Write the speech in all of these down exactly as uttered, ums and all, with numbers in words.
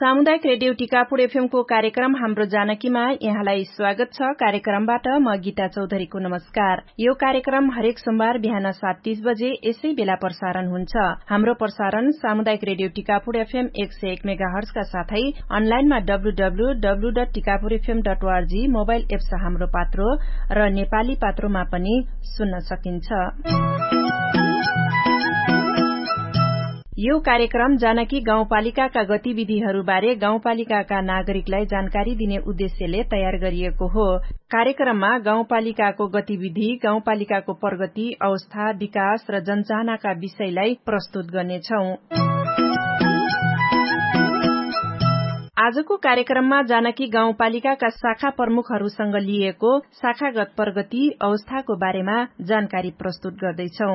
सामुदायिक radio Tikapur FM को कार्यक्रम हाम्रो जानकीमा यहाँलाई स्वागत छ। कार्यक्रमबाट म गीता चौधरीको नमस्कार। यो कार्यक्रम हरेक सोमबार बिहान सात तीस बजे यसै बेला प्रसारण हुन्छ। हाम्रो प्रसारण सामुदायिक रेडियो टिकापुर एफएम एक सय एक मेगा हर्जका साथै अनलाइनमा W W W dot Tikapur FM dot ORG mobile apps हाम्रो पात्रो र नेपाली पात्रोमा पनि सुन्न सकिन्छ। यो कार्यक्रम जानकी गाउँपालिकाका गतिविधिहरूबारे गाउँपालिकाका नागरिकलाई जानकारी दिने उद्देश्यले तयार गरिएको हो। कार्यक्रममा गाउँपालिकाको गतिविधि, गाउँपालिकाको प्रगति, अवस्था, विकास र जनचाहनाका विषयलाई प्रस्तुत गर्नेछौं। आजको कार्यक्रममा जानकी गाउँपालिकाका शाखा प्रमुखहरूसँग लिएको शाखागत प्रगति, अवस्थाको बारेमा जानकारी प्रस्तुत गर्दैछौं।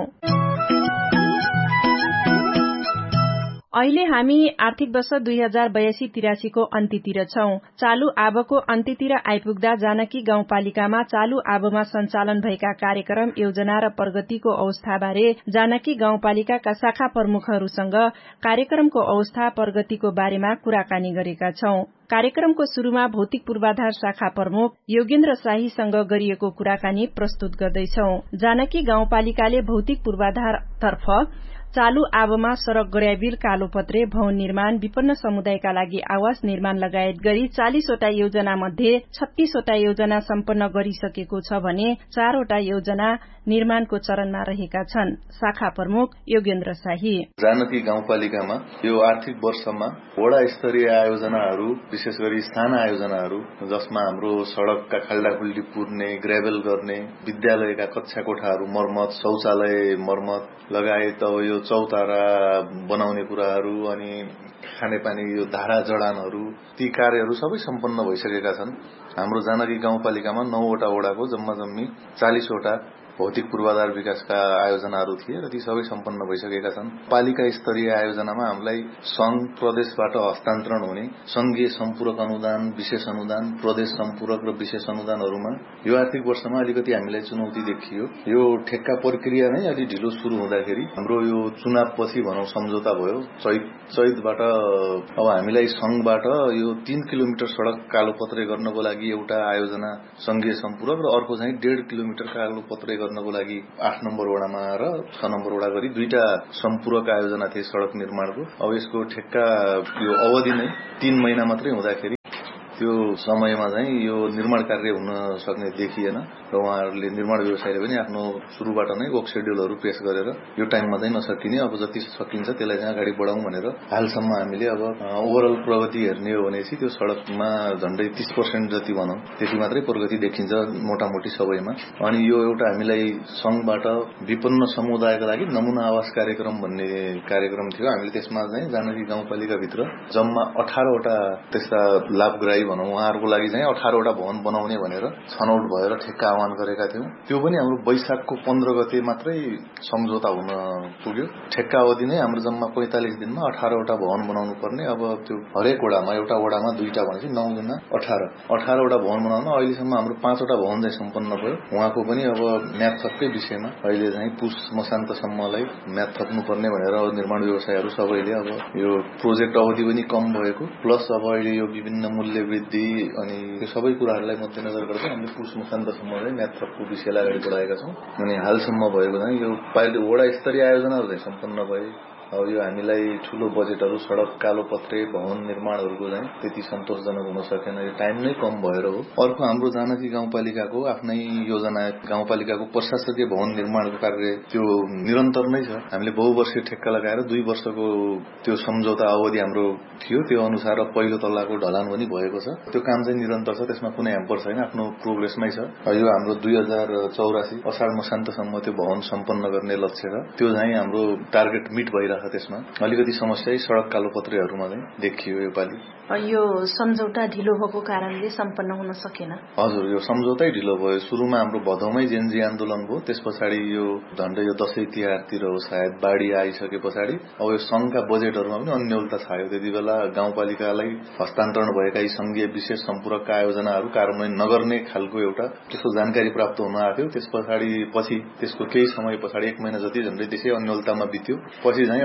अहिले हामी आर्थिक वर्ष दुई हजार बयासी तिरासी को अन्त्यतिर छौं। चालू आबको अन्त्यतिर आइपुग्दा जानकी गाउँपालिकामा चालू आबमा सञ्चालन भएका कार्यक्रम, योजना र प्रगतिको अवस्थाबारे जानकी गाउँपालिकाका शाखा प्रमुखहरूसँग कार्यक्रमको अवस्था, प्रगतिको बारेमा कुराकानी गरेका छौं। कार्यक्रमको शुरूमा भौतिक पूर्वाधार शाखा प्रमुख योगेन्द्र शाहीसँग गरिएको कुराकानी प्रस्तुत गर्दैछौं। जानकी गाउँपालिकाले भौतिक पूर्वाधारतर्फ चालू आबमा सड़क, गड्याबिल, कालोपत्रे, भवन निर्माण, विपन्न समुदायका लागि आवास निर्माण लगायत गरी चालिसवटा योजना मध्ये छत्तीसवटा योजना सम्पन्न गरिसकेको छ भने चारवटा योजना निर्माणको चरणमा रहेका छन्। शाखा प्रमुख योगेन्द्र शाही। जानकी गाउँपालिकामा यो आर्थिक वर्षमा वडा स्तरीय आयोजनाहरू, विशेष गरी स्थानीय आयोजनाहरू जसमा हाम्रो सड़कका खाल्डाखुल्डी पुर्ने, ग्रेभल गर्ने, विद्यालयका कक्षा कोठाहरू मर्मत, शौचालय मर्मत लगायत अब यो चौतारा बनाउने कुराहरू अनि खानेपानी यो धारा जडानहरू, ती कार्यहरू सबै सम्पन्न भइसकेका छन्। हाम्रो जानकी गाउँपालिकामा नौवटा वडाको जम्मा जम्मी चालिसवटा भौतिक पूर्वाधार विकासका आयोजनाहरू थिए र ती सबै सम्पन्न भइसकेका छन्। पालिका स्तरीय आयोजनामा हामीलाई संघ प्रदेशबाट हस्तान्तरण हुने संघीय सम्पूरक अनुदान, विशेष अनुदान, प्रदेश सम्पूरक र विशेष अनुदानहरूमा यो आर्थिक वर्षमा अलिकति हामीलाई चुनौती देखियो। यो ठेक्का प्रक्रिया नै अलि ढिलो शुरू हुँदाखेरि हाम्रो यो चुनावपछि भनौं सम्झौता भयो। चैत चैतबाट अब हामीलाई संघबाट यो तीन किलोमिटर सड़क कालोपत्रे गर्नको लागि एउटा आयोजना संघीय सम्पूरक र अर्को चाहिँ डेढ़ किलोमिटर कालोपत्रे गर्नको लागि आठ नम्बर वडामा र छ नम्बर वडा गरी दुईटा सम्पूरक आयोजना थिए सड़क निर्माणको। अब यसको ठेक्का यो अवधि नै तीन महिना मात्रै हुँदाखेरि त्यो समयमा चाहिँ यो निर्माण कार्य हुन सक्ने देखिएन र उहाँहरूले निर्माण व्यवसायले पनि आफ्नो शुरूबाट नै वर्क शेड्युलहरू पेश गरेर यो टाइममा चाहिँ नसकिने, अब जति सकिन्छ त्यसलाई चाहिँ अगाडि बढाउँ भनेर हालसम्म हामीले अब ओभरअल प्रगति हेर्ने हो भनेपछि त्यो सड़कमा झण्डै तीस पर्सेन्ट जति भनौं त्यति मात्रै प्रगति देखिन्छ मोटामोटी सबैमा। अनि यो एउटा हामीलाई संघबाट विपन्न समुदायका लागि नमूना आवास कार्यक्रम भन्ने कार्यक्रम थियो। हामीले त्यसमा चाहिँ जानकी गाउँपालिका भित्र जम्मा अठार वटा त्यस्ता लाभग्राही भनौं उहाँहरूको लागि चाहिँ अठार वटा भवन बनाउने भनेर छनौट भएर ठेक्का आह्वान गरेका थियौं। त्यो पनि हाम्रो वैशाखको पन्ध्र गते मात्रै सम्झौता हुन पुग्यो। ठेक्का अवधि नै हाम्रो जम्मा पैंतालिस दिनमा अठार वटा भवन बनाउनु पर्ने। अब त्यो हरेक वडामा एउटा वडामा दुईटा भनेपछि नौ गुणा अठार अठार वटा भवन बनाउन अहिलेसम्म हाम्रो पाँचवटा भवन चाहिँ सम्पन्न भयो। उहाँको पनि अब म्याथ थप्कै विषयमा अहिले चाहिँ पुस मसान्तसम्मलाई म्याथ थप्नु पर्ने भनेर निर्माण व्यवसायहरू सबैले अब यो प्रोजेक्ट अवधि पनि कम भएको प्लस अब अहिले यो विभिन्न मूल्य वृद्धि अनि यो सबै कुराहरूलाई मध्यनजर गर्दै हामीले पुस मसान्तसम्म चाहिँ म्याथ थपको विषयलाई अगाडि बढाएका छौं। अनि हालसम्म भएको चाहिँ यो पाइलट वडा स्तरीय आयोजनाहरू चाहिँ सम्पन्न भए। अब यो हामीलाई ठूलो बजेटहरू सड़क, कालोपत्रे, भवन निर्माणहरूको चाहिँ त्यति सन्तोषजनक हुन सकेन। यो टाइम नै कम भएर हो। अर्को हाम्रो जानकी गाउँपालिकाको आफ्नै योजना, गाउँपालिकाको प्रशासकीय भवन निर्माणको कार्य त्यो निरन्तर नै छ। हामीले बहुवर्षीय ठेक्का लगाएर दुई वर्षको त्यो सम्झौता अवधि हाम्रो थियो। त्यो अनुसार पहिलो तल्लाको ढलान पनि भएको छ। त्यो काम चाहिँ निरन्तर छ, त्यसमा कुनै ह्याम्पर छैन, आफ्नो प्रोग्रेसमै छ। यो हाम्रो दुई हजार चौरासी असाढ मसान्तसम्म त्यो भवन सम्पन्न गर्ने लक्ष्य छ। त्यो चाहिँ हाम्रो टार्गेट मिट भइरहेको छ। त्यसमा अलिकति समस्या सड़क कालोपत्रेहरूमा चाहिँ देखियो योपालि। यो सम्झौता ढिलो भएको कारणले सम्पन्न हुन सकेन। हजुर, यो सम्झौतै ढिलो भयो। सुरुमा हाम्रो भदौमै जेनजी आन्दोलन भयो, त्यस पछाडि यो झण्डै यो दशैं तिहारतिर हो सायद बाढ़ी आइसके पछाडि अब यो संघका बजेटहरूमा पनि अन्यलता छायो। त्यति बेला गाउँपालिकालाई हस्तान्तरण भएका यी संघीय विशेष सम्पूरकका आयोजनाहरू कार्यान्वयन नगर्ने खालको एउटा त्यसको जानकारी प्राप्त हुन आएको। त्यस पछाडि पछि त्यसको केही समय पछाडि एक महिना जति झण्डै त्यसै अन्यलतामा बित्यो। पछि चाहिँ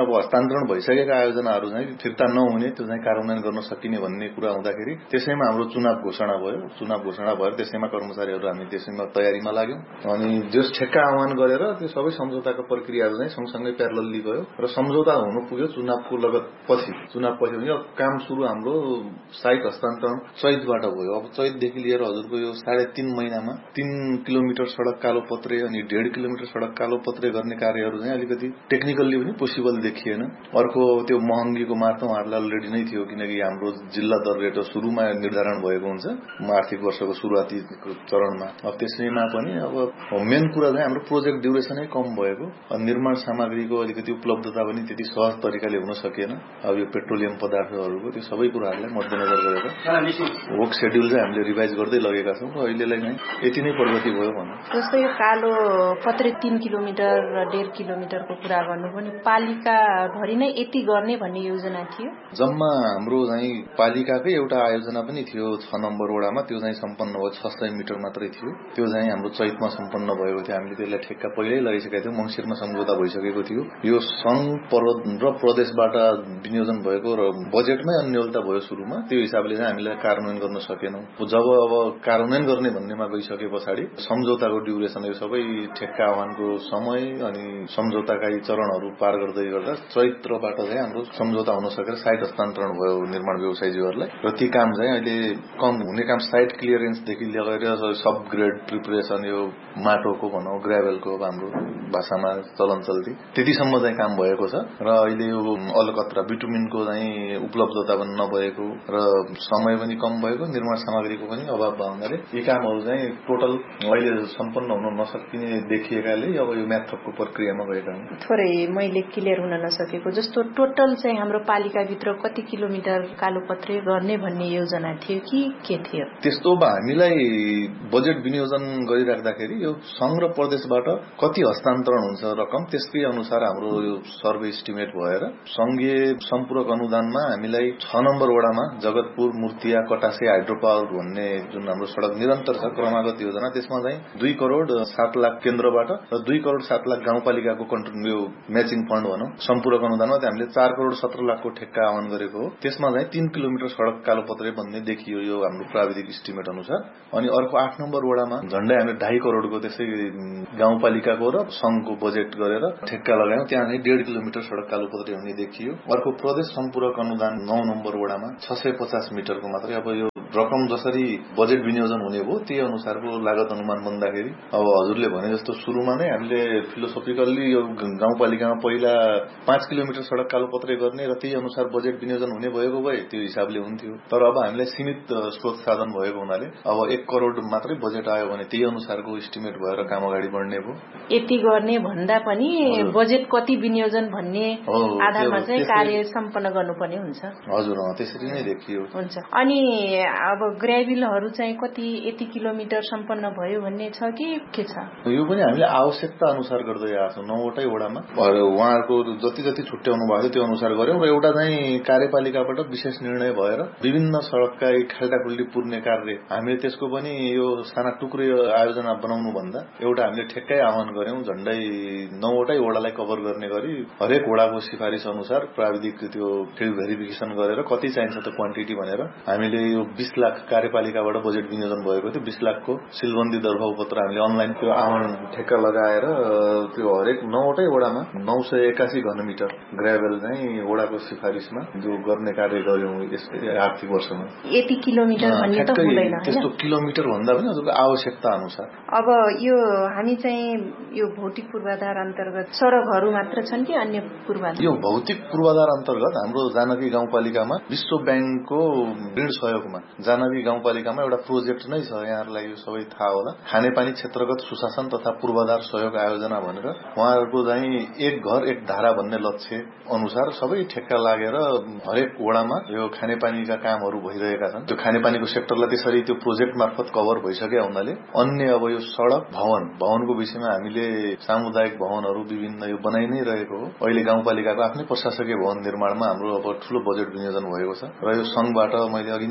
अब हस्तान्तरण भइसकेका आयोजनाहरू चाहिँ फिर्ता नहुने, त्यो चाहिँ कार्यान्वयन गर्न सकिने भन्ने कुरा हुँदाखेरि त्यसैमा हाम्रो चुनाव घोषणा भयो। चुनाव घोषणा भएर त्यसैमा कर्मचारीहरू हामी त्यसैमा तयारीमा लाग्यौं अनि जस ठेक्का आह्वान गरेर त्यो सबै सम्झौताको प्रक्रियाहरू चाहिँ सँगसँगै प्यारलली गयो र सम्झौता हुनु पुग्यो चुनावको लगत पछि। चुनाव पछि भने काम सुरु हाम्रो साइट हस्तान्तरण चैतबाट भयो। अब चैतदेखि लिएर हजुरको यो साढे तीन महिनामा तीन किलोमिटर सड़क कालोपत्रे अनि डेढ किलोमिटर सड़क कालोपत्रे गर्ने कार्यहरू चाहिँ अलिकति टेक्निकल्ली पनि पोसिबल देखिएन। अर्को त्यो महँगीको मार्ग उहाँहरूलाई अलरेडी नै थियो, किनकि हाम्रो जिल्ला दर रेट सुरुमा निर्धारण भएको हुन्छ आर्थिक वर्षको सुरुवाती चरणमा। अब त्यसैमा पनि अब मेन कुरा चाहिँ हाम्रो प्रोजेक्ट ड्युरेसनै कम भएको, निर्माण सामग्रीको अलिकति उपलब्धता पनि त्यति सहज तरिकाले हुन सकेन। अब यो पेट्रोलियम पदार्थहरूको त्यो सबै कुराहरूलाई मध्यनजर गरेर वर्क शेड्युल चाहिँ हामीले रिभाइज गर्दै लगेका छौँ र अहिलेलाई नै यति नै प्रगति भयो भनौँ। जस्तै यो कालो पत्रे तीन किलोमिटर र डेढ किलोमिटरको कुरा गर्नु भने पालिकाभरि नै यति गर्ने भन्ने योजना थियो। जम्मा हाम्रो चाहिँ पालिकाकै एउटा आयोजना पनि थियो छ नम्बर वडामा, त्यो चाहिँ सम्पन्न भयो। छ सय मिटर मात्रै थियो, त्यो चाहिँ हाम्रो चैतमा सम्पन्न भएको थियो। हामीले त्यसलाई ठेक्का पहिल्यै लगाइसकेका थियौँ, मङ्सिरमा सम्झौता भइसकेको थियो। यो संघ र प्रदेशबाट विनियोजन भएको र बजेटमै अन्यलता भयो सुरुमा, त्यो हिसाबले चाहिँ हामीले कार्यान्वयन गर्न सकेनौं। जब अब कार्यान्वयन गर्ने भन्नेमा गइसके पछाडि सम्झौताको ड्युरेसन यो सबै ठेक्का आह्वानको समय अनि सम्झौताका चरणहरू पार गर्दै गर्दा चैत्रबाट चाहिँ हाम्रो सम्झौता हुन सकेर साइट हस्तान्तरण भयो निर्माण व्यवसायीहरूलाई र ती काम चाहिँ अहिले कम हुने काम साइट क्लियरेन्सदेखि लिएर सब ग्रेड प्रिपरेसन, यो माटोको भनौँ ग्राभेलको हाम्रो भाषामा चलन चल्ती त्यतिसम्म चाहिँ काम भएको छ र अहिले यो अलकत्रा बिटुमिनको चाहिँ उपलब्धता पनि नभएको र समय पनि कम भएको, निर्माण सामग्रीको पनि अभाव हुनाले यी कामहरू चाहिँ टोटल अहिले सम्पन्न हुन नसकिने देखिएकाले अब यो म्याथपको प्रक्रियामा गएका हुन्। थोरै मैले क्लियर हुन नसकेको जस्तो टोटल चाहिँ हाम्रो पालिकाभित्र कति किलोमिटर कालोपत्रे गर्ने भन्ने योजना थियो कि के थियो? त्यस्तो हामीलाई बजेट विनियोजन गरिराख्दाखेरि यो संघ र प्रदेशबाट कति हस्तान्तरण हुन्छ रकम, त्यसकै अनुसार हाम्रो यो सर्वे इस्टिमेट भएर संघीय सम्पूरक अनुदानमा हामीलाई छ नम्बर वडामा जगतपुर, मूर्तिया, कटासे हाइड्रो पावर भन्ने जुन हाम्रो सड़क निरन्तर छ क्रमागत योजना, त्यसमा चाहिँ दुई करोड़ सात लाख केन्द्रबाट र दुई करोड़ सात लाख गाउँपालिकाको यो म्याचिङ फण्ड भनौँ सम्पूरक अनुदानमा हामीले चार करोड़ सत्र लाखको ठेक्का आह्वान गरेको हो। त्यसमा चाहिँ तीन किलोमिटर सड़क कालोपत्रे भन्ने देखियो यो हाम्रो प्राविधिक इस्टिमेट अनुसार। अनि अर्को आठ नम्बर वडामा झण्डै हामीले ढाई करोड़को त्यसै गाउँपालिकाको र संघको बजेट गरेर ठेक्का लगायौं, त्यहाँ चाहिँ डेढ किलोमिटर सड़क कालोपत्रे हुने देखियो। अर्को प्रदेश सम्पूरक अनुदान नौ नम्बर वडामा छ सय पचास मिटरको मात्रै। अब यो रकम जसरी बजेट विनियोजन हुने भयो त्यही अनुसारको लागत अनुमान बन्दाखेरि अब हजुरले भने जस्तो सुरुमा नै हामीले फिलोसोफिकल्ली यो गाउँपालिकामा पहिला पाँच किलोमिटर सड़क कालोपत्रे गर्ने र त्यही अनुसार बजेट विनियोजन हुने भएको भए त्यो हिसाबले हुन्थ्यो। तर अब हामीलाई सीमित स्रोत साधन भएको हुनाले अब एक करोड़ मात्रै बजेट आयो भने त्यही अनुसारको इस्टिमेट भएर काम अगाडि बढ्ने भयो। यति गर्ने भन्दा पनि बजेट कति विनियोजन भन्ने आधारमा चाहिँ कार्य सम्पन्न गर्नुपर्ने हुन्छ। हजुर, त्यसरी नै देखियो। हुन्छ। अनि अब ग्राभेलहरू चाहिँ कति यति किलोमिटर सम्पन्न भयो भन्ने छ कि के छ? यो पनि हामीले आवश्यकता अनुसार गर्दै आएको छौँ। नौवटै वडामा उहाँहरूको जति जति छुट्याउनु भएको त्यो अनुसार गर्यौं र एउटा चाहिँ कार्यपालिकाबाट विशेष निर्णय भएर विभिन्न सड़कका खाल्डाखुल्डी पुर्ने कार्य हामीले त्यसको पनि यो साना टुक्रे आयोजना बनाउनु भन्दा एउटा हामीले ठेक्कै आह्वान गर्यौं, झण्डै नौवटै वडालाई कभर गर्ने गरी हरेक वडाको सिफारिस अनुसार प्राविधिक त्यो फिल्ड भेरिफिकेसन गरेर कति चाहिन्छ त्यो क्वान्टिटी भनेर हामीले यो बीस लाख कार्यपालिकाबाट बजेट विनियोजन भएको थियो। बीस लाखको सिलबन्दी दरभाव पत्र हामीले अनलाइन त्यो आह्वान ठेक्का लगाएर त्यो हरेक नौवटै वडामा नौ सय एकासी घनमिटर ग्राभेल चाहिँ वडाको सिफारिसमा जो गर्ने कार्य गर्यौं यस आर्थिक वर्षमा। यति किलोमिटर भन्ने त हुँदैन, त्यस्तो किलोमिटर भन्दा पनि हजुरको आवश्यकता अनुसार। अब यो हामी चाहिँ यो भौतिक पूर्वाधार अन्तर्गत सड़कहरू मात्र छन् कि अन्य पूर्वाधार? यो भौतिक पूर्वाधार अन्तर्गत हाम्रो जानकी गाउँपालिकामा विश्व ब्याङ्कको ऋण सहयोगमा जानकी गाउँपालिकामा एउटा प्रोजेक्ट नै छ, यहाँहरूलाई यो सबै थाहा होला, खानेपानी क्षेत्रगत सुशासन तथा पूर्वाधार सहयोग आयोजना भनेर उहाँहरूको चाहिँ एक घर एक धारा भन्ने लक्ष्य अनुसार सबै ठेक्का लागेर हरेक वडामा यो खानेपानीका कामहरू भइरहेका छन्। त्यो खानेपानीको सेक्टरलाई त्यसरी त्यो प्रोजेक्ट मार्फत कभर भइसकेका हुनाले अन्य अब यो सड़क भवन भवनको विषयमा हामीले सामुदायिक भवनहरू विभिन्न यो बनाइ नै रहेको हो। अहिले गाउँपालिकाको आफ्नै प्रशासकीय भवन निर्माणमा हाम्रो अब ठूलो बजेट विनियोजन भएको छ र यो संघबाट मैले अघि नै भने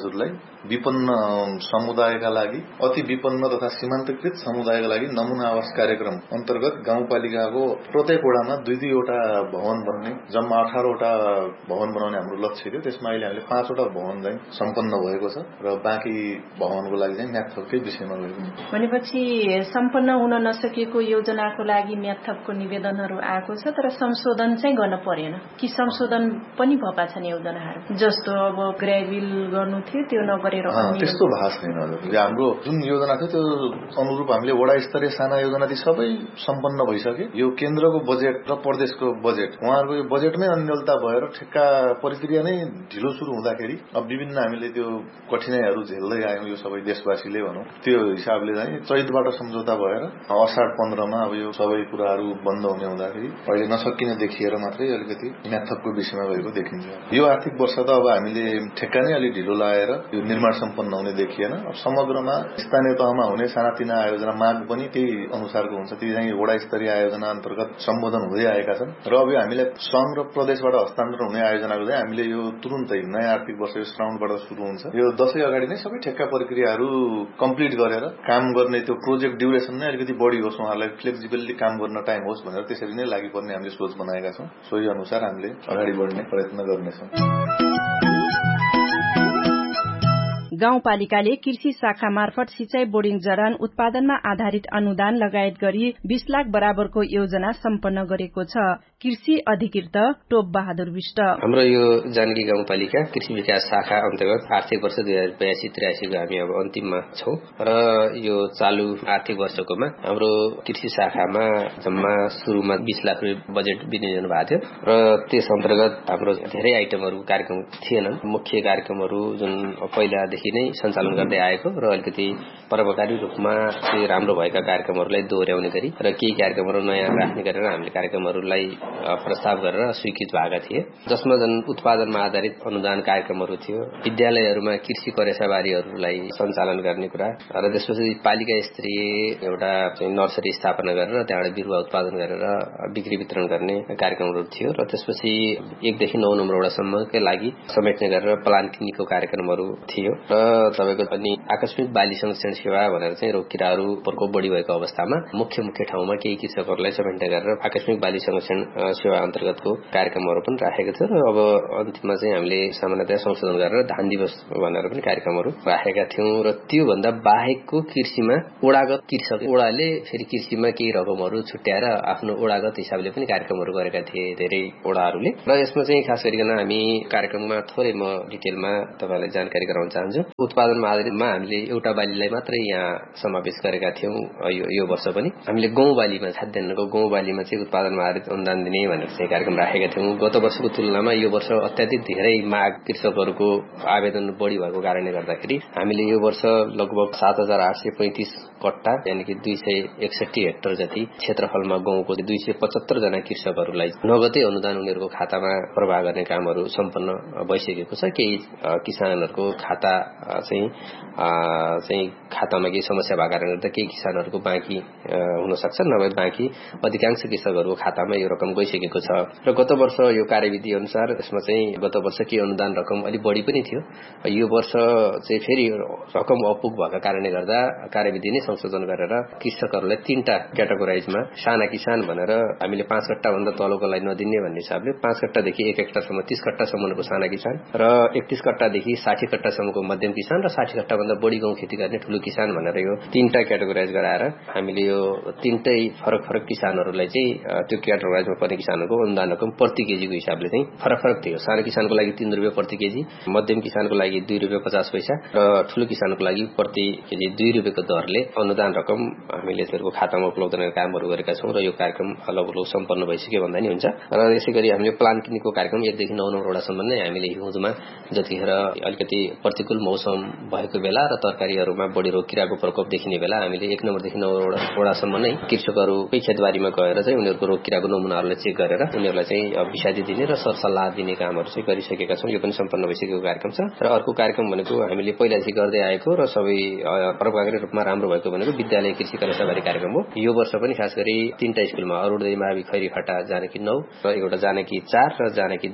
हजुरलाई विपन्न समुदायका लागि, अति विपन्न तथा सीमान्तकृत समुदायका लागि नमुना आवास कार्यक्रम अन्तर्गत गाउँपालिकाको प्रत्येक वडामा दुई दुईवटा भवन बन्ने, जम्मा अठारवटा भवन बनाउने हाम्रो लक्ष्य थियो। त्यसमा अहिले हामीले पाँचवटा भवन चाहिँ सम्पन्न भएको छ र बाँकी भवनको लागि चाहिँ म्याथपकै विषयमा गएको छ। भनेपछि सम्पन्न हुन नसकेको योजनाको लागि म्याथपको निवेदनहरू आएको छ, तर संशोधन चाहिँ गर्न परेन कि संशोधन पनि भएका छन् योजनाहरू? जस्तो अब ग्रेभिल गर्नु थियो त्यो नगरेर त्यस्तो भएको छैन हजुर। हाम्रो जुन योजना थियो त्यो अनुरूप हामीले वडा स्तरीय साना योजना ती सबै सम्पन्न भइसके। यो केन्द्रको बजेट र प्रदेशको बजेट उहाँहरूको यो बजेटमै अन्यलता भएर ठेक्का प्रक्रिया नै ढिलो सुरु हुँदाखेरि अब विभिन्न हामीले त्यो कठिनाइहरू झेल्दै आयौँ यो सबै देशवासीले भनौँ। त्यो हिसाबले चाहिँ चैतबाट सम्झौता भएर असाढ पन्ध्रमा अब यो सबै कुराहरू बन्द हुने हुँदाखेरि अहिले नसकिने देखिएर मात्रै अलिकति म्याथपको विषयमा गएको देखिन्छ। यो आर्थिक वर्ष त अब हामीले ठेक्का नै अलि ढिलो लगाएर यो निर्माण सम्पन्न हुने देखिएन। अब समग्रमा स्थानीय तहमा हुने सानातिना आयोजना माग पनि त्यही अनुसारको हुन्छ। ती चाहिँ वडा स्तरीय आयोजना अन्तर्गत सम्बोधन हुँदै आएका छन् र अब हामीलाई संघ र प्रदेशबाट हस्तान्तरण हुने आयोजनाको चाहिँ हामीले यो तुरुन्तै नयाँ आर्थिक वर्ष यो श्रावणबाट सुरु हुन्छ। यो दशैं अगाडि नै सबै ठेक्का प्रक्रियाहरू कम्प्लिट गरेर काम गर्ने त्यो प्रोजेक्ट ड्युरेसन नै अलिकति बढी होस्, उहाँहरूलाई फ्लेक्सिबली काम गर्न टाइम होस् भनेर त्यसरी नै लागि पर्ने हामीले सोच बनाएका छौँ। सोही अनुसार हामीले अगाडि बढ्ने प्रयत्न गर्नेछौँ। गाउँपालिकाले कृषि शाखा मार्फत सिंचाई बोर्डिङ जडान उत्पादनमा आधारित अनुदान लगायत गरी बीस लाख बराबरको योजना सम्पन्न गरेको छ। कृषि अधिकृत टोप बहादुर विष्ट। हाम्रो यो जानकी गाउँपालिका कृषि विकास शाखा अन्तर्गत आर्थिक वर्ष दुई हजार बयासी त्रियासीको हामी अब अन्तिममा छौं र यो चालू आर्थिक वर्षकोमा हाम्रो कृषि शाखामा जम्मा सुरुमा बीस लाख रुपियाँ बजेट विनियोजन भएको थियो र त्यस अन्तर्गत हाम्रो धेरै आइटमहरू कार्यक्रम थिएनन्। मुख्य कार्यक्रमहरू जुन पहिलादेखि नै सञ्चालन गर्दै आएको र अलिकति प्रभावकारी रूपमा चाहिँ राम्रो भएका कार्यक्रमहरूलाई दोहोर्याउने गरी र केही कार्यक्रमहरू नयाँ राख्ने गरेर हामीले कार्यक्रमहरूलाई प्रस्ताव गरेर स्वीकृत भएका थिए, जसमा जुन उत्पादनमा आधारित अनुदान कार्यक्रमहरू थियो, विद्यालयहरूमा कृषि करेसाबारीहरूलाई सञ्चालन गर्ने कुरा र त्यसपछि पालिका स्तरीय एउटा नर्सरी स्थापना गरेर त्यहाँबाट बिरुवा उत्पादन गरेर बिक्री वितरण गर्ने कार्यक्रमहरू थियो र त्यसपछि एकदेखि नौ नम्बर वडासम्मकै लागि समेट्ने गरेर प्लान किनीको कार्यक्रमहरू थियो र तपाईको पनि आकस्मिक बाली संरक्षण सेवा भनेर चाहिँ रोग किराहरू प्रकोप बढी भएको अवस्थामा मुख्य मुख्य ठाउँमा केही कृषकहरूलाई समेट्ने गरेर आकस्मिक बाली संरक्षण सेवा अन्तर्गतको कार्यक्रमहरू पनि राखेको थियो र अब अन्तिममा चाहिँ हामीले सामान्यतया संशोधन गरेर धान दिवस भनेर पनि कार्यक्रमहरू राखेका थियौं र त्यो भन्दा बाहेकको कृषिमा ओडागत कृषक ओडाले फेरि कृषिमा केही रकमहरू छुट्याएर आफ्नो ओडागत हिसाबले पनि कार्यक्रमहरू गरेका थिए धेरै ओडाहरूले र यसमा चाहिँ खास गरिकन हामी कार्यक्रममा थोरै म डिटेलमा तपाईलाई जानकारी गराउन चाहन्छु। उत्पादनमा आधारितमा हामीले एउटा बालीलाई मात्रै यहाँ समावेश गरेका थियौं। यो यो वर्ष पनि हामीले गौँ बालीमा खाद्यान्नको गौँ बालीमा चाहिँ उत्पादनमा आधारित अनुदान दिने भनेर चाहिँ कार्यक्रम राखेका थियौं। गत वर्षको तुलनामा यो वर्ष अत्याधिक धेरै माग कृषकहरूको आवेदन बढी भएको कारणले गर्दाखेरि हामीले यो वर्ष लगभग सात हजार आठ सय पैंतिस कट्टा यानि कि दुई सय एकसठी हेक्टर जति क्षेत्रफलमा गौँको दुई सय पचहत्तर जना कृषकहरूलाई नगदै अनुदान उनीहरूको खातामा प्रवाह गर्ने कामहरू सम्पन्न भइसकेको छ। केही किसानहरूको खाता चाहिँ चाहिँ खातामा केही समस्या भएको कारणले गर्दा केही किसानहरूको बाँकी हुन सक्छ, नभए बाँकी अधिकांश कृषकहरूको खातामा यो रकम गइसकेको छ र गत वर्ष यो कार्यविधि अनुसार यसमा चाहिँ गत वर्ष के अनुदान रकम अलि बढी पनि थियो। यो वर्ष चाहिँ फेरि रकम अपुग भएको कारणले गर्दा कार्यविधि नै संशोधन गरेर कृषकहरूलाई तीनटा क्याटेगोराइजमा साना किसान भनेर हामीले पाँच कट्टा भन्दा तलकोलाई नदिने भन्ने हिसाबले पाँच कट्टादेखि एक हेक्टरसम्म तीस कट्टासम्मको साना किसान र एकतीस कट्टादेखि साठी कट्टासम्मको मध्यम किसान र साठी कट्टा भन्दा बढी गहुँ खेती गर्ने ठूलो किसान भनेर यो तीनटा क्याटेगोराइज गराएर हामीले यो तीनटै फरक फरक किसानहरूलाई चाहिँ त्यो क्याटेगोराइजमा पर्ने किसानहरूको अनुदान रकम प्रति केजीको हिसाबले चाहिँ फरक फरक थियो। सानो किसानको लागि तीन रुपियाँ प्रति केजी, मध्यम किसानको लागि दुई रुपियाँ पचास पैसा र ठूलो किसानको लागि प्रति केजी दुई रुपियाँको दरले अनुदान रकम हामीले त्यसको खातामा उपलब्ध गर्ने कामहरू गरेका छौं र यो कार्यक्रम लगभग सम्पन्न भइसक्यो भन्दा नि हुन्छ। र यसै गरी हामीले प्लान किनीको कार्यक्रम एकदेखि नौ नम्बर वडासम्म नै हामीले हिउँदमा जतिखेर अलिकति प्रतिकूल मौसम भएको बेला र तरकारीहरूमा बढी रोग किराको प्रकोप देखिने बेला हामीले एक नम्बरदेखि नौ वडासम्म नै कृषकहरूकै खेतबारीमा गएर चाहिँ उनीहरूको रोग किराको नमुनाहरूलाई चेक गरेर उनीहरूलाई चाहिँ विषादी दिने र सरसल्लाह दिने कामहरू चाहिँ गरिसकेका छौं। यो पनि सम्पन्न भइसकेको कार्यक्रम छ र अर्को कार्यक्रम भनेको हामीले पहिलादेखि गर्दै आएको र सबै प्रभावकारी रूपमा राम्रो भएको भनेको विद्यालय कृषि करेसाबारी कार्यक्रम हो। यो वर्ष पनि खास गरी तीनटा स्कुलमा अरुणोदय मावि खैरीफाटा जानकी नौ र एउटा जानकी चार र जानकी दुई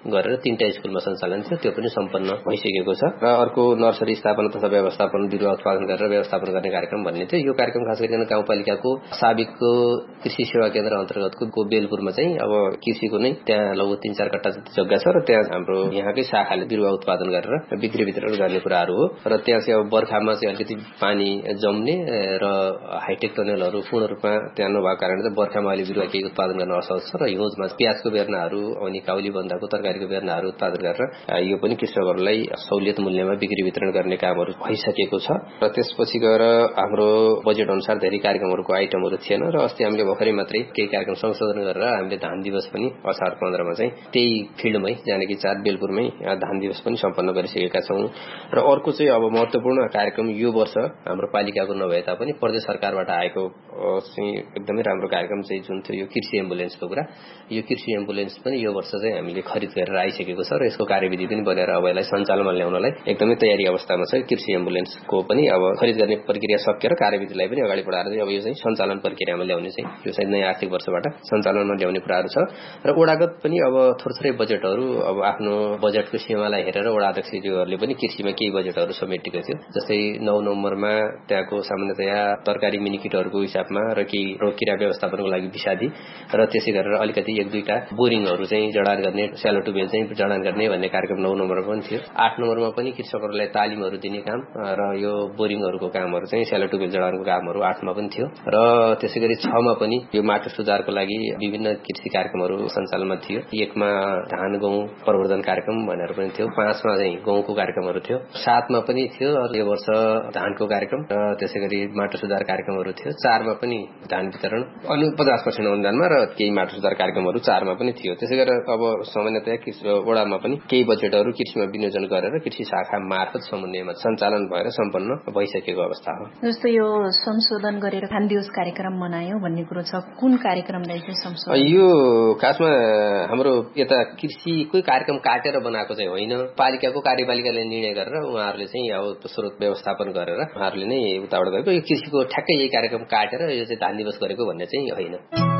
गरेर तीनटा स्कुलमा सञ्चालन थियो, त्यो पनि सम्पन्न भइसकेको छ। र अर्को नर्सरी स्थापना तथा व्यवस्थापन, बिरुवा उत्पादन गरेर व्यवस्थापन गर्ने कार्यक्रम भन्ने थियो। यो कार्यक्रम खास गरी गाउँपालिकाको साबिकको कृषि सेवा केन्द्र अन्तर्गतको बेलपुरमा चाहिँ अब कृषिको नै त्यहाँ लगभग तीन चार कट्टा जति जग्गा छ र त्यहाँ हाम्रो यहाँकै शाखाले बिरुवा उत्पादन गरेर बिक्री वितरण गर्ने कुराहरू हो। र त्यहाँ चाहिँ अब बर्खामा चाहिँ अलिकति पानी जम्ने र हाइटेक टनलहरू पूर्ण रूपमा त्यहाँ नभएको कारणले बर्खामा अहिले बिरुवा केही उत्पादन गर्न असहज छ र हिउँदमा प्याजको बेर्नाहरू अनि काउली बन्दाको तरकारीको बेर्नाहरू उत्पादन गरेर यो पनि कृषकहरूलाई सहुलियत मूल्यमा बिक्री वितरण गर्ने कामहरू भइसकेको छ। र त्यसपछि गएर हाम्रो बजेट अनुसार धेरै कार्यक्रमहरूको आइटमहरू थिएन र अस्ति हामीले भर्खरै मात्रै केही कार्यक्रम संशोधन गरेर हामीले धान दिवस पनि असार पन्ध्रमा चाहिँ त्यही फिल्डमै जानकी चार बेलपुरमै धान दिवस पनि सम्पन्न गरिसकेका छौँ। र अर्को चाहिँ अब महत्वपूर्ण कार्यक्रम यो वर्ष हाम्रो पालिकाको नभए तापनि प्रदेश सरकारबाट आएको चाहिँ एकदमै राम्रो कार्यक्रम चाहिँ जुन थियो यो कृषि एम्बुलेन्सको कुरा। यो कृषि एम्बुलेन्स पनि यो वर्ष चाहिँ हामीले खरिद गरेर आइसकेको छ र यसको कार्यविधि पनि बनेर अब यसलाई सञ्चालनमा ल्याउनलाई एकदमै तयारी अवस्थामा छ। कृषि एम्बुलेन्सको पनि अब खरिद गर्ने प्रक्रिया सकेर कार्यविधिलाई पनि अगाडि बढाएर अब यो चाहिँ सञ्चालन प्रक्रियामा ल्याउने चाहिँ यो चाहिँ नयाँ आर्थिक वर्षबाट सञ्चालनमा ल्याउने कुराहरू छ। र वडागत पनि अब थोरै बजेटहरू अब आफ्नो बजेटको सीमालाई हेरेर वडा अध्यक्षज्यूहरूले पनि कृषिमा केही बजेटहरू समेटेको थियो। जस्तै नौ नम्बरमा त्यहाँको सामान्यतया तरकारी मिनी किटहरूको हिसाबमा र केही रोग किरा व्यवस्थापनको लागि विषादी र त्यसै गरेर अलिकति एक दुईटा बोरिङहरू चाहिँ जडान गर्ने, स्यालो ट्युबवेल चाहिँ जडान गर्ने भन्ने कार्यक्रम नौ नम्बरमा पनि थियो। आठ नम्बरमा पनि कृषकहरूलाई तालिमहरू दिने काम र यो बोरिङहरूको कामहरू चाहिँ स्यालो ट्युबवेल जडानको कामहरू आठमा पनि थियो। र त्यसै गरी छमा पनि यो माटो सुधारको लागि विभिन्न कृषि कार्यक्रमहरू सञ्चालनमा थियो। एकमा धान गहुँ प्रवर्धन कार्यक्रम भनेर पनि थियो, पाँचमा चाहिँ गहुँको कार्यक्रमहरू थियो, सातमा पनि थियो यो वर्ष धानको कार्यक्रम र त्यसै गरी माटो सुधार कार्यक्रमहरू थियो, चारमा पनि धान वितरण अनि पचास पर्सेन्ट अनुदानमा र केही माटो सुधार कार्यक्रमहरू चारमा पनि थियो। त्यसै गरेर अब सामान्यतया वडामा पनि केही बजेटहरू कृषिमा विनियोजन गरेर कृषि शाखा मार्फत समन्वयमा सञ्चालन भएर सम्पन्न भइसकेको अवस्था हो। जस्तो यो संशोधन गरेर धान दिवस कार्यक्रम मनायो भन्ने कुरो छ, कुन कार्यक्रमलाई चाहिँ संशोधन? यो खासमा हाम्रो यता कृषिकै कार्यक्रम काटेर बनाएको चाहिँ होइन, पालिकाको कार्यपालिकाले निर्णय गरेर उहाँहरूले चाहिँ अब स्रोत व्यवस्थापन गरेर उहाँहरूले नै उताबाट गरेको। यो कृषिको ठ्याक्कै यही कार्यक्रम काटेर यो चाहिँ धान दिवस गरेको भन्ने चाहिँ होइन।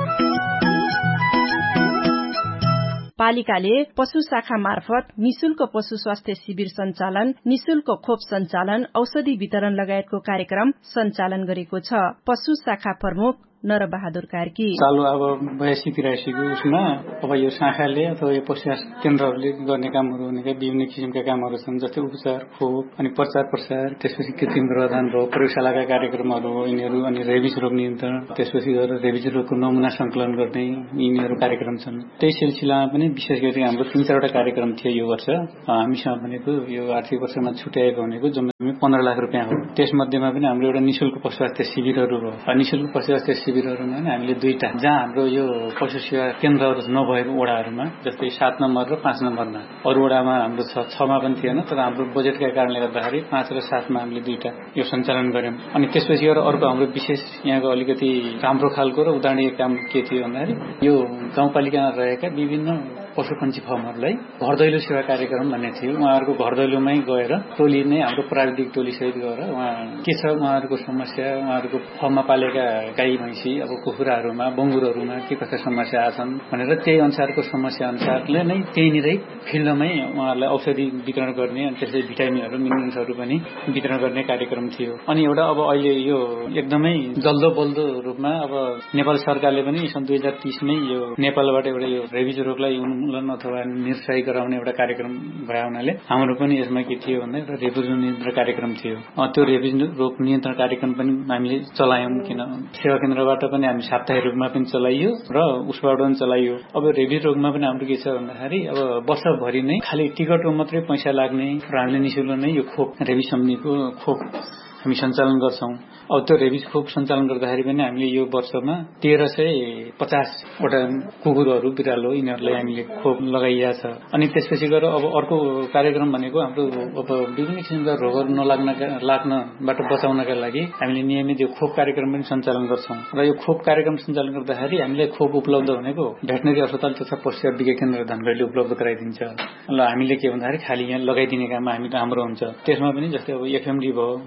पालिकाले पशु शाखा मार्फत निशुल्क पशु स्वास्थ्य शिविर सञ्चालन, निशुल्क खोप सञ्चालन, औषधि वितरण लगायतको कार्यक्रम सञ्चालन गरेको छ। पशु शाखा प्रमुख नरबहादुर कार्की चालु अब बयासी तिरासीको उसमा अब यो शाखाले अथवा यो पशु केन्द्रहरूले गर्ने कामहरू भनेका विभिन्न किसिमका कामहरू छन्। जस्तै उपचार, खोप अनि प्रचार प्रसार, त्यसपछि कृत्रिम गर्भधान भयो, प्रयोगशालाका कार्यक्रमहरू हो यिनीहरू, अनि रेबिज रोग नियन्त्रण, त्यसपछि गएर रेबिज रोगको नमुना संकलन गर्ने यिनीहरू कार्यक्रम छन्। त्यही सिलसिलामा पनि विशेष गरी हाम्रो तीन चारवटा कार्यक्रम थियो यो वर्ष। हामीसँग भनेको यो आर्थिक वर्षमा छुट्याएको भनेको जम्मै पन्ध्र लाख रुपियाँ हो। त्यसमध्येमा पनि हाम्रो एउटा निशुल्क पशु स्वास्थ्य शिविरहरू हो। निशुल्क पशु स्वास्थ्य शिविरहरूमा हामीले दुईटा जहाँ हाम्रो यो पशु सेवा केन्द्रहरू नभएको वडाहरूमा, जस्तै सात नम्बर र पाँच नम्बरमा, अरू वडामा हाम्रो छ छमा पनि थिएन, तर हाम्रो बजेटका कारणले गर्दाखेरि पाँच र सातमा हामीले दुईटा यो सञ्चालन गर्यौं। अनि त्यसपछि गएर अर्को हाम्रो विशेष यहाँको अलिकति राम्रो खालको र उदाहरणीय काम के थियो भन्दाखेरि यो गाउँपालिकामा रहेका विभिन्न पशु पन्छी फर्महरूलाई घर दैलो सेवा कार्यक्रम भन्ने थियो। उहाँहरूको घर दैलोमै गएर टोली नै हाम्रो प्राविधिक टोली सहित गएर उहाँ के छ उहाँहरूको समस्या, उहाँहरूको फर्ममा पालेका गाई भैँसी अब कुखुराहरूमा बङ्गुरहरूमा के कस्ता समस्या आछन् भनेर त्यही अनुसारको समस्या अनुसारले नै त्यहीँनिरै फिल्डमै उहाँहरूलाई औषधि वितरण गर्ने अनि त्यसै भिटामिनहरू मिनरल्सहरू पनि वितरण गर्ने कार्यक्रम थियो। अनि एउटा अब अहिले यो एकदमै जल्दो बल्दो रूपमा अब नेपाल सरकारले पनि सन् दुई हजार तीसमै यो नेपालबाट एउटा यो रेबिज रोगलाई उन्मूलन अथवा निरुत्साही गराउने एउटा कार्यक्रम भए हुनाले हाम्रो पनि यसमा के थियो भन्दा एउटा रेबिज नियन्त्रण कार्यक्रम थियो। त्यो रेबिज रोग नियन्त्रण कार्यक्रम पनि हामीले चलायौं। किन सेवा केन्द्रबाट पनि हामी साप्ताहिक रूपमा पनि चलाइयो र उसबाट पनि चलाइयो। अब रेबिज रोगमा पनि हाम्रो के छ भन्दाखेरि अब वर्षभरि नै खालि टिकटको मात्रै पैसा लाग्ने र हामीले निशुल्क नै यो खोप रेबिज सम्बन्धीको खोप हामी सञ्चालन गर्छौं। अब त्यो रेबिज खोप सञ्चालन गर्दाखेरि पनि हामीले यो वर्षमा तेह्र सय पचासवटा कुकुरहरू बिरालो यिनीहरूलाई हामीले खोप लगाइएको छ। अनि त्यसपछि गएर अब अर्को कार्यक्रम भनेको हाम्रो अब विभिन्न किसिमका रोगहरू नलाग्न लाग्नबाट बचाउनका लागि हामीले नियमित यो खोप कार्यक्रम पनि सञ्चालन गर्छौं। र यो खोप कार्यक्रम सञ्चालन गर्दाखेरि हामीले खोप उपलब्ध भनेको भेटनरी अस्पताल तथा पशु विज्ञान केन्द्र धनगढीले उपलब्ध गराइदिन्छ। ल हामीले के भन्दाखेरि खालि यहाँ लगाइदिने काम हामी हाम्रो हुन्छ। त्यसमा पनि जस्तै अब एफएमडी भयो, पीपीआर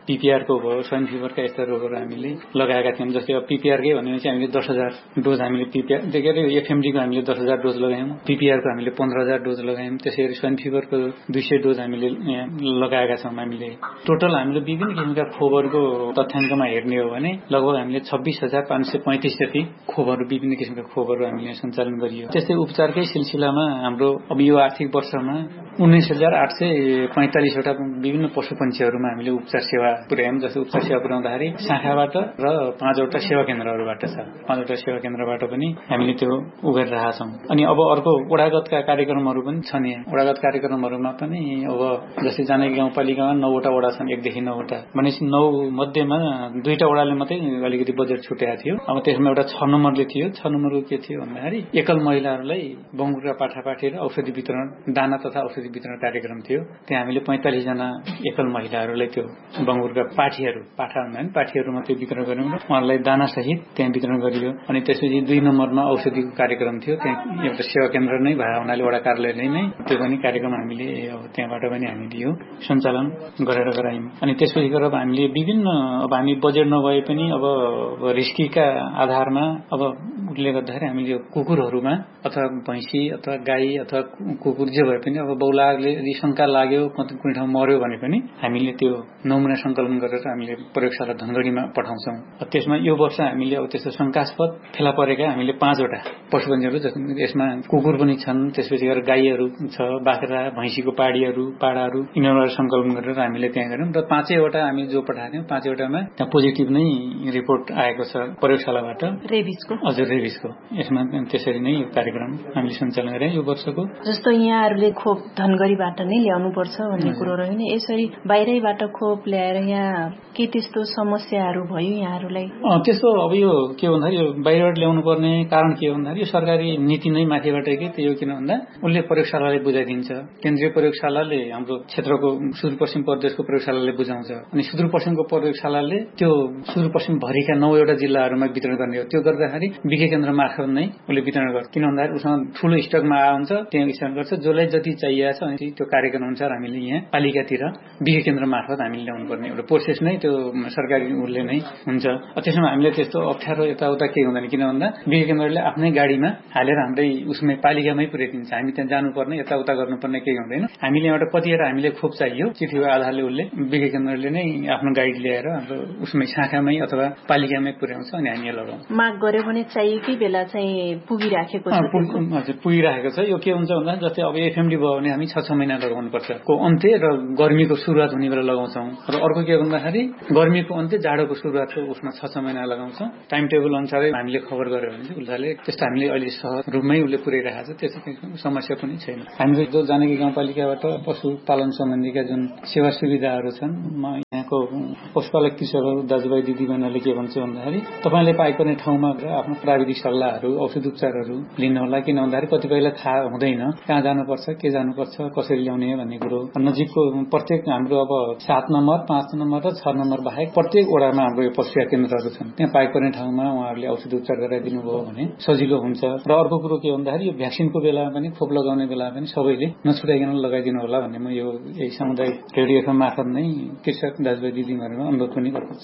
पीपीआरको भयो, स्वाइन फिभरका यस्ता रोगहरू हामीले लगाएका थियौँ। जस्तै अब पीपीआरकै भन्यो चाहिँ हामीले दस हजार डोज हामीले पीपीआर के अरे एफएमडीको हामीले दस हजार डोज लगायौँ, पीपीआरको हामीले पन्ध्र हजार डोज लगायौँ, त्यसै गरी स्वाइन फिभरको दुई सय डोज हामीले लगाएका छौँ। हामीले टोटल हामीले विभिन्न किसिमका खोपहरूको तथ्याङ्कमा हेर्ने हो भने लगभग हामीले छब्बिस हजार पाँच सय पैँतिस जति खोपहरू विभिन्न किसिमका खोपहरू हामीले सञ्चालन गरियो। त्यस्तै उपचारकै सिलसिलामा हाम्रो अब यो आर्थिक वर्षमा उन्नाइस हजार आठ सय पैंतालिसवटा विभिन्न पशु पन्छीहरूमा हामीले उपचार सेवा पुर्यायौँ। जस्तो उपचार सेवा पुर्याउँदाखेरि शाखाबाट र पाँचवटा सेवा केन्द्रहरूबाट छ, पाँचवटा सेवा केन्द्रबाट पनि हामीले त्यो उ गरिरहेका छौँ। अनि अब अर्को वडागतका कार्यक्रमहरू पनि छन्। यहाँ वडागत कार्यक्रमहरूमा पनि अब जस्तै जानकी गाउँपालिकामा नौवटा वडा छन्, एकदेखि नौवटा भनेपछि नौ मध्येमा दुईटा वडाले मात्रै अलिकति बजेट छुटेको थियो। अब त्यसमा एउटा छ नम्बरले थियो, छ नम्बरको के थियो भन्दाखेरि एकल महिलाहरूलाई बङ्गुरका पाठापाठी र औषधि वितरण, दाना तथा औषधि वितरण कार्यक्रम थियो। त्यहाँ हामीले पैंतालिस जना एकल महिलाहरूलाई त्यो बङ्गुरका पाठीहरू, पाठा भन्दा पनि पाठीहरूमा त्यो वितरण गर्यौँ र उहाँहरूलाई दाना सहित त्यहाँ वितरण गरियो। अनि त्यसपछि दुई नम्बरमा औषधिको कार्यक्रम थियो। त्यहाँ एउटा सेवा केन्द्र नै भए हुनाले वडा कार्यालयले नै त्यो पनि कार्यक्रम हामीले अब त्यहाँबाट पनि हामीले यो सञ्चालन गरेर गरायौँ। अनि त्यसपछि गएर अब हामीले विभिन्न अब हामी बजेट नभए पनि अब रिस्कीका आधारमा अब उसले गर्दाखेरि हामीले यो कुकुरहरूमा अथवा भैँसी अथवा गाई अथवा कुकुर जे भए पनि अब बौलाले यदि शङ्का लाग्यो, कुनै ठाउँ मर्यो भने पनि हामीले त्यो नमुना सङ्कलन गरेर हामीले प्रयोगशाला धनगढीमा पठाउँछौँ। त्यसमा यो वर्ष हामीले अब त्यस्तो शङ्कास्पद फेला परेका हामीले पाँचवटा पशुपन्छीहरू, यसमा कुकुर पनि छन्, त्यसपछि गएर गाईहरू छ, बाख्रा भैँसीको पाडीहरू पाडाहरू यिनीहरूलाई सङ्कलन गरेर हामीले त्यहाँ गऱ्यौँ र पाँचैवटा हामी जो पठाएको थियौँ पाँचैवटामा त्यहाँ पोजिटिभ नै रिपोर्ट आएको छ प्रयोगशालाबाट रेबिसको। हजुर रेबिसको। यसमा त्यसरी नै यो कार्यक्रम हामीले सञ्चालन गरे यो वर्षको। जस्तो यहाँहरूले खोप धनगढीबाट नै ल्याउनु पर्छ भन्ने कुरो रह्यो नि, यसरी बाहिरैबाट खोप ल्याएर यहाँ के त्यस्तो समस्याहरू भयो यहाँहरूलाई? त्यस्तो अब यो के भन्दाखेरि यो बाहिरबाट ल्याउनु पर्ने कारण के भन्दाखेरि यो सरकारी नीति नै माथिबाटकै त्यो किन भन्दा उसले प्रयोगशालालाई बुझाइदिन्छ। केन्द्रीय प्रयोगशालाले हाम्रो क्षेत्रको सुदूरपश्चिम प्रदेशको प्रयोगशालाले बुझाउँछ अनि सुदूरपश्चिमको प्रयोगशालाले त्यो सुदूरपश्चिम भरिका नौवटा जिल्लाहरूमा वितरण गर्ने हो। त्यो गर्दाखेरि विके केन्द्र मार्फत नै उसले वितरण गर्छ। किन भन्दाखेरि उसँग ठूलो स्टकमा आउँछ, त्यहाँ वितरण गर्छ। जसलाई जति चाहिएको छ अनि त्यो कार्यक्रम अनुसार हामीले यहाँ पालिकातिर विके केन्द्र मार्फत हामीले ल्याउनु पर्ने एउटा प्रोसेस नै त्यो सरकारी उसले नै हुन्छ। त्यसमा हामीले त्यस्तो अप्ठ्यारो यताउता केही हुँदैन। किन भन्दा विके केन्द्रले आफ्नै गाडीमा हालेर हाम्रै उसमै पालिकामै पुर्याइदिन्छ। हामी त्यहाँ जानुपर्ने यताउता गर्नुपर्ने केही हुँदैन। हामीले एउटा कतिवटा हामीले खोप चाहियो चिठीको आधारले उसले विके केन्द्रले नै आफ्नो गाइड ल्याएर हाम्रो उसमै शाखामै अथवा पालिकामै पुर्याउँछ अनि हामी लगाउँछौँ। माग गर्यो भने चाहिएकै बेला चाहिँ पुगिराखेको छ। हजुर पुगिराखेको छ। यो के हुन्छ भन्दा जस्तै अब एफएमडी भयो भने हामी छ छ महिना लगाउनु पर्छ को अन्त्य र गर्मीको सुरुवात हुने बेला लगाउँछौँ। र अर्को के भन्दाखेरि गर्मीको अन्त्य जाडोको सुरुवातको उसमा छ छ महिना लगाउँछौँ। टाइम टेबल अनुसारै हामीले खबर गर्यो भने चाहिँ उसले त्यस्तो हामीले अहिले सहज रूपमै उसले पुर्याइरहेको छ। त्यसै समस्या पनि छैन। हामीले जो जानकी गाउँपालिकाबाट पशुपालन सम्बन्धीका जुन सेवा सुविधाहरू छन्, म यहाँको पशुपालक कृषकहरू दाजुभाइ दिदीबहिनीहरूले के भन्छ भन्दाखेरि तपाईँले पाइपर्ने ठाउँमा आफ्नो प्राविधिक सल्लाहहरू औषध उपचारहरू लिनु होला। किन भन्दाखेरि कतिपयलाई थाहा हुँदैन कहाँ जानुपर्छ, के जानुपर्छ, कसरी ल्याउने भन्ने कुरो। नजिकको प्रत्येक हाम्रो अब सात नम्बर पाँच नम्बर र छ नम्बर बाहेक प्रत्येक वडामा हाम्रो यो पशु सेवा केन्द्रहरू छन्। त्यहाँ पाइपर्ने ठाउँमा उहाँहरूले औषध उपचार गराइदिनु भयो भने सजिलो हुन्छ। र अर्को कुरो के भन्दाखेरि यो भ्याक्सिनको बेलामा पनि खोप लगाउने बेलामा पनि सबैले नछुटाइकन लगाइदिनु होला भन्ने म यो यही सामुदायिक रेडियो एफएम मार्फत नै कृषक दाजुभाइ दिदीबहिनीहरूमा अनुरोध पनि गर्छु।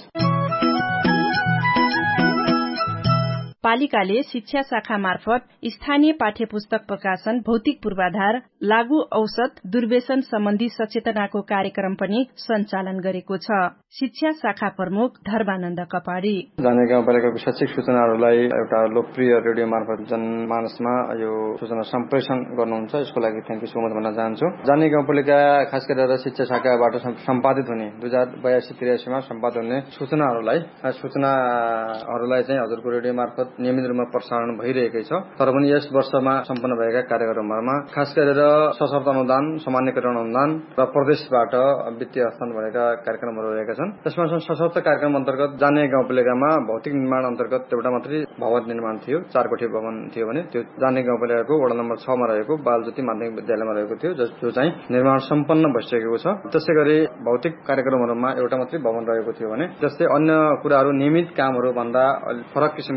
पालिकाले शिक्षा शाखा मार्फत स्थानीय पाठ्य पुस्तक प्रकाशन, भौतिक पूर्वाधार, लागू औषध दुर्व्यसन सम्बन्धी सचेतनाको कार्यक्रम पनि सञ्चालन गरेको छ। शिक्षा शाखा प्रमुख धर्मानन्द कपाडी जानकी गाउँपालिकाको शैक्षिक सूचनाहरूलाई एउटा लोकप्रिय रेडियो मार्फत जनमानसमा यो सूचना सम्प्रेषण गर्नुहुन्छ। यसको लागि थ्याङ्क यू सो मच भन्न चाहन्छु। जानकी गाउँपालिका खास गरेर शिक्षा शाखाबाट सम्पादित हुने दुई हजार बयासी त्रियासीमा सम्पादित हुने सूचनाहरूलाई सूचनाहरूलाई चाहिँ हजुरको रेडियो मार्फत नियमित रूपमा प्रसारण भइरहेकै छ। तर पनि यस वर्षमा सम्पन्न भएका कार्यक्रमहरूमा खास गरेर सशर्त अनुदान, सामान्यकरण अनुदान र प्रदेशबाट वित्तीय हस्तान्तरण भएका कार्यक्रमहरू रहेका छन्। त्यसमा सशर्त कार्यक्रम अन्तर्गत जानकी गाउँपालिकामा भौतिक निर्माण अन्तर्गत एउटा मात्रै भवन निर्माण थियो, चार कोठी भवन थियो भने त्यो जानकी गाउँपालिकाको वडा नम्बर छ मा रहेको बालज्योति माध्यमिक विद्यालयमा रहेको थियो, जो चाहिँ निर्माण सम्पन्न भइसकेको छ। त्यसै गरी भौतिक कार्यक्रमहरूमा एउटा मात्रै भवन रहेको थियो भने जस्तै अन्य कुराहरू नियमित कामहरू भन्दा फरक किसिमका कामहरू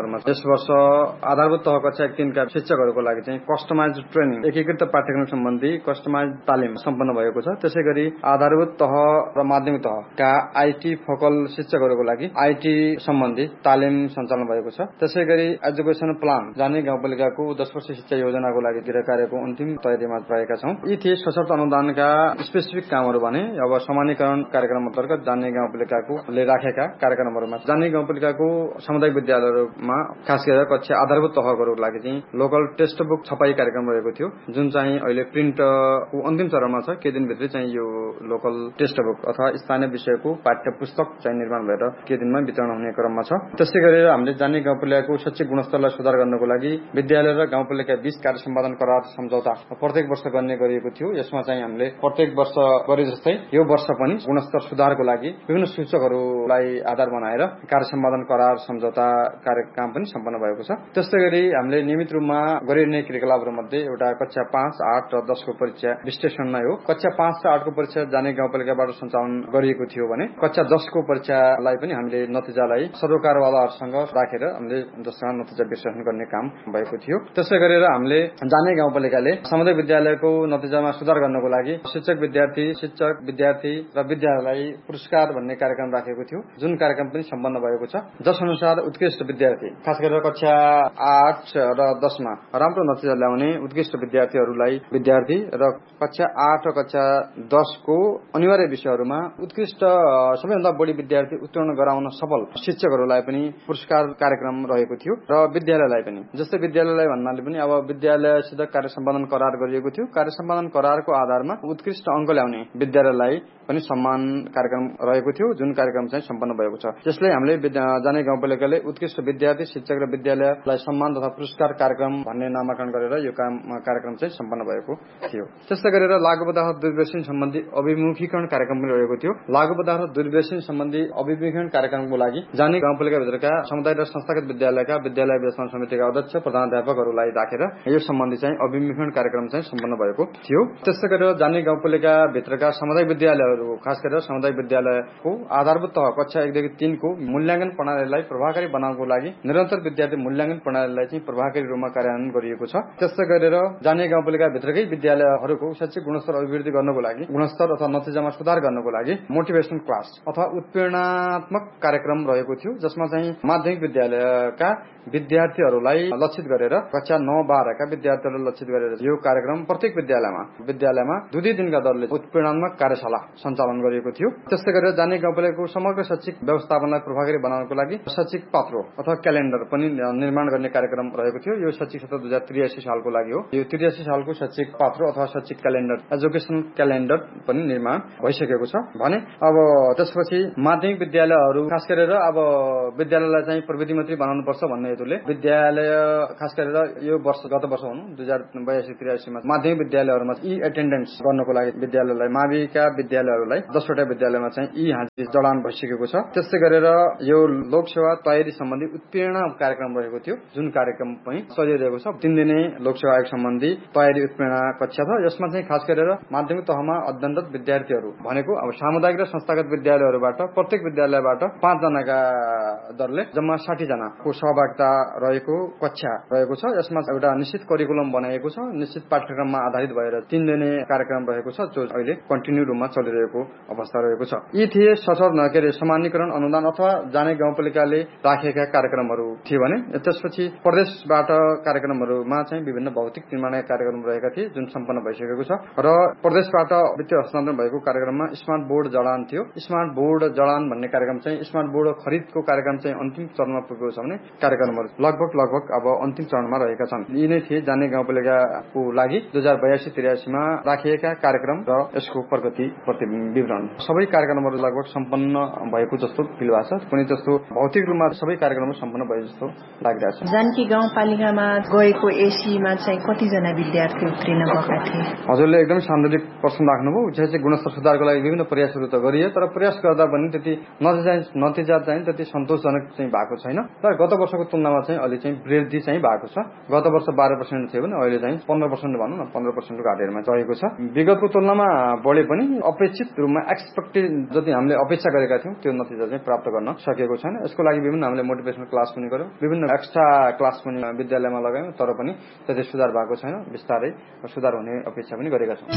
विद्यालयहरूमा यस वर्ष आधारभूत तह कक्षा एक तीन का शिक्षकहरूको लागि चाहिँ कस्टमाइज ट्रेनिङ एकीकृत पाठ्यक्रम सम्बन्धी कस्टमाइज तालिम सम्पन्न भएको छ। त्यसै गरी आधारभूत तह र माध्यमिक तहका आईटी फोकल शिक्षकहरूको लागि आईटी सम्बन्धी तालिम सञ्चालन भएको छ। त्यसै गरी एजुकेसन प्लान जाने गाउँपालिकाको दस वर्ष शिक्षा योजनाको लागि गृह कार्यको अन्तिम तयारीमा रहेका छौं। यी थिए सशर्त अनुदानका स्पेसिफिक कामहरू भने अब समानीकरण कार्यक्रम अन्तर्गत जाने गाउँपालिकाको ले राखेका कार्यक्रमहरूमा जाने गाउँपालिकाको सामुदायिक विद्यालयहरूमा खास गरेर कक्षा आधारभूत तहको लागि चाहिँ लोकल टेक्स्ट बुक छपाई कार्यक्रम रहेको थियो, जुन चाहिँ अहिले प्रिन्टको अन्तिम चरणमा छ। केही दिनभित्रै चाहिँ यो लोकल टेक्स्ट बुक अथवा स्थानीय विषयको पाठ्य पुस्तक चाहिँ निर्माण भएर केही दिनमा वितरण हुने क्रममा छ। त्यसै गरेर हामीले जाने गाउँपालिकाको शैक्षिक गुणस्तरलाई सुधार गर्नको लागि विद्यालय र गाउँपालिका बीच कार्य सम्पादन करार सम्झौता प्रत्येक वर्ष गर्ने गरिएको थियो। यसमा चाहिँ हामीले प्रत्येक वर्ष गरे जस्तै यो वर्ष पनि गुणस्तर सुधारको लागि विभिन्न सूचकहरूलाई आधार बनाएर कार्य सम्पादन करार सम्झौता कार्यक्रम पनि सम्पन्न भएको छ। त्यस्तै गरी हामीले नियमित रूपमा गरिने क्रियाकलापहरू मध्ये एउटा कक्षा पाँच आठ र दसको परीक्षा विश्लेषण नै हो। कक्षा पाँच र आठको परीक्षा जाने गाउँपालिकाबाट सञ्चालन गरिएको थियो भने कक्षा दसको परीक्षालाई पनि हामीले नतिजालाई सरकारवालाहरूसँग राखेर हामीले जसका नतिजा विश्लेषण गर्ने काम भएको थियो। त्यसै गरेर हामीले जाने गाउँपालिकाले सामुदायिक विद्यालयको नतिजामा सुधार गर्नको लागि शिक्षक विद्यार्थी शिक्षक विद्यार्थी र विद्यालयलाई पुरस्कार भन्ने कार्यक्रम राखेको थियो, जुन कार्यक्रम पनि सम्पन्न भएको छ। जस अनुसार उत्कृष्ट विद्यार्थी खास गरेर कक्षा आठ र दसमा राम्रो नतिजा ल्याउने उत्कृष्ट विद्यार्थीहरूलाई विद्यार्थी र कक्षा आठ र कक्षा दसको अनिवार्य विषयहरूमा उत्कृष्ट सबैभन्दा बढी विद्यार्थी उत्तीर्ण गराउन सफल शिक्षकहरूलाई पनि पुरस्कार कार्यक्रम रहेको थियो र विद्यालयलाई पनि जस्तै विद्यालयलाई भन्नाले पनि अब विद्यालयसित कार्य सम्पादन करार गरिएको थियो। कार्य सम्पादन करारको आधारमा उत्कृष्ट अङ्क ल्याउने विद्यालयलाई पनि सम्मान कार्यक्रम रहेको थियो, जुन कार्यक्रम चाहिँ सम्पन्न भएको छ। त्यसले हामीले जाने गाउँपालिकाले उत्कृष्ट विद्यार्थी शिक्षक र विद्यालयलाई सम्मान तथा पुरस्कार कार्यक्रम भन्ने नामाकरण गरेर यो काम कार्यक्रम चाहिँ सम्पन्न भएको थियो। त्यस्तै गरेर लागु पदार्थ दुर्व्यसन सम्बन्धी अभिमुखीकरण कार्यक्रम पनि रहेको थियो। लागु पदार्थ दुर्व्यसन सम्बन्धी अभिमुखीकरण कार्यक्रमको लागि जाने गाउँपालिकाभित्रका समुदाय र संस्थागत विद्यालयका विद्यालय व्यवस्थापन समितिका अध्यक्ष प्रधानाध्यापकहरूलाई राखेर यो सम्बन्धी चाहिँ अभिमुखीकरण कार्यक्रम चाहिँ सम्पन्न भएको थियो। त्यस्तै गरेर जाने गाउँपालिका भित्रका सामुदायिक विद्यालयहरू खास गरेर सामुदायिक विद्यालयको आधारभूत तह कक्षा एकदेखि तीनको मूल्याङ्कन प्रणालीलाई प्रभावकारी बनाउनको लागि निरन्तर विद्यार्थी मूल्याङ्कन प्रणालीलाई चाहिँ प्रभावकारी रूपमा कार्यान्वयन गरिएको छ। त्यस्तै गरेर जाने गाउँपालिका भित्रकै विद्यालयहरूको शैक्षिक गुणस्तर अभिवृद्धि गर्नको लागि गुणस्तर अथवा नतिजामा सुधार गर्नको लागि मोटिभेसन क्लास अथवा उत्प्रेरणात्मक कार्यक्रम रहेको थियो, जसमा चाहिँ माध्यमिक विद्यालयका विद्यार्थीहरूलाई लक्षित गरेर कक्षा नौ बाह्रका विद्यार्थीहरूलाई लक्षित गरेर यो कार्यक्रम प्रत्येक विद्यालयमा विद्यालयमा दुई दुई दिनका दरले उत्प्रेरणात्मक कार्यशाला सञ्चालन गरिएको थियो। त्यस्तै गरेर जाने गाउँपालिकाको समग्र शैक्षिक व्यवस्थापनलाई प्रभावकारी बनाउनको लागि शैक्षिक पात्रो अथवा क्यालेन्डर पनि निर्माण गर्ने कार्यक्रम रहेको थियो। यो शैक्षिक सत्र दुई हजार त्रियासी सालको लागि हो। यो त्रियासी सालको शैक्षिक पात्रो अथवा शैक्षिक क्यालेन्डर एजुकेसन क्यालेन्डर पनि निर्माण भइसकेको छ भने अब त्यसपछि माध्यमिक विद्यालयहरू खास गरेर अब विद्यालयलाई चाहिँ प्रविधि मन्त्री बनाउनु पर्छ भन्ने हेतुले विद्यालय खास गरेर यो वर्ष गत वर्ष हुनु दुई हजार बयासी त्रियासीमा माध्यमिक विद्यालयहरूमा ई एटेन्डेन्स गर्नको लागि विद्यालयलाई माविका विद्यालयहरूलाई दसवटा विद्यालयमा चाहिँ ई हाजिरी जडान भइसकेको छ। त्यस्तै गरेर यो लोकसेवा तयारी सम्बन्धी उत्प्रेरणा कार्यक्रम रहेको थियो, जुन कार्यक्रम पनि चलिरहेको छ। तीन दिने लोकसेवा आयोग सम्बन्धी तयारी उत्प्रेरणा कक्षा छ। यसमा चाहिँ खास गरेर माध्यमिक तहमा अध्ययनरत विद्यार्थीहरू भनेको अब सामुदायिक र संस्थागत विद्यालयहरूबाट प्रत्येक विद्यालयबाट पाँच जनाका दरले जम्मा साठी जनाको सहभागिता रहेको कक्षा रहेको छ। यसमा एउटा निश्चित करिकुलम बनाइएको छ, निश्चित पाठ्यक्रममा आधारित भएर तीन दिने कार्यक्रम रहेको छ, जो अहिले कन्टिन्यू रूपमा चलिरहेको अवस्था रहेको छ। यी थिए सशर्त के अरे समानीकरण अनुदान अथवा जाने गाउँपालिकाले राखेका कार्यक्रमहरू थिए भने त्यसपछि प्रदेशबाट कार्यक्रमहरूमा चाहिँ विभिन्न भौतिक निर्माण कार्यक्रम रहेका थिए, जुन सम्पन्न भइसकेको छ। र प्रदेशबाट वित्तीय हस्तान्तरण भएको कार्यक्रममा स्मार्ट बोर्ड जडान थियो। स्मार्ट बोर्ड जडान भन्ने कार्यक्रम चाहिँ स्मार्ट बोर्ड खरिदको कार्यक्रम चाहिँ अन्तिम चरणमा पुगेको छ भने कार्यक्रमहरू लगभग लगभग अब अन्तिम चरणमा रहेका छन्। यी नै थिए जाने गाउँपालिकाको लागि दुई हजार बयासी त्रियासीमा राखिएका कार्यक्रम र यसको प्रगति प्रति विवरण। सबै कार्यक्रमहरू लगभग सम्पन्न भएको जस्तो फिल भएको छ, कुनै जस्तो भौतिक रूपमा सबै कार्यक्रमहरू सम्पन्न भए जस्तो लागिरहेछ। जानकी गाउँपालिकामा गएको एसीमा चाहिँ कतिजना विद्यार्थी उत्तीर्ण भएका थिए? हजुरले एकदमै सान्दर्भिक प्रश्न राख्नुभयो। चाहिँ गुणस्तर सुधारको लागि विभिन्न प्रयासहरू त गरिए, तर प्रयास गर्दा पनि त्यति नतिजा नतिजा चाहिँ त्यति सन्तोषजनक चाहिँ भएको छैन। तर गत वर्षको तुलनामा चाहिँ अहिले चाहिँ वृद्धि चाहिँ भएको छ। गत वर्ष बाह्र पर्सेन्ट थियो भने अहिले चाहिँ पन्ध्र पर्सेन्ट भनौँ न पन्ध्र पर्सेन्टको घाटेरमा रहेको छ। विगतको तुलनामा बढे पनि अपेक्षित रूपमा एक्सपेक्टेड जति हामीले अपेक्षा गरेका थियौँ त्यो नतिजा चाहिँ प्राप्त गर्न सकेको छैन। यसको लागि विभिन्न हामीले मोटिभेसनल क्लास पनि गर्यौं, विभिन्न एक्स्ट्रा क्लास पनि विद्यालयमा लगायौं, तर पनि त्यति सुधार भएको छैन। बिस्तारै सुधार हुने अपेक्षा पनि गरेका छौं।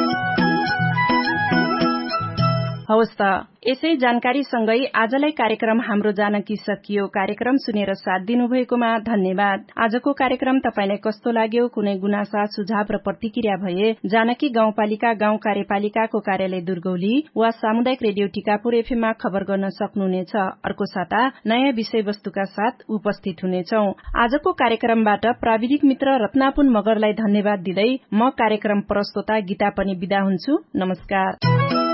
हवस् त, यसै जानकारी सँगै आजलाई कार्यक्रम हाम्रो जानकी सकियो। कार्यक्रम सुनेर साथ दिनुभएकोमा धन्यवाद। आजको कार्यक्रम तपाईलाई कस्तो लाग्यो? कुनै गुनासा, सुझाव र प्रतिक्रिया भए जानकी गाउँपालिका गाउँ कार्यपालिकाको कार्यालय दुर्गौली वा सामुदायिक रेडियो टिकापुर एफएममा खबर गर्न सक्नुहुनेछ। अर्को साता नयाँ विषयवस्तुका साथ उपस्थित हुनेछौं। आजको कार्यक्रमबाट प्राविधिक मित्र रत्नापुन मगरलाई धन्यवाद दिँदै म कार्यक्रम प्रस्तोता गीता पनि बिदा हुन्छु। नमस्कार।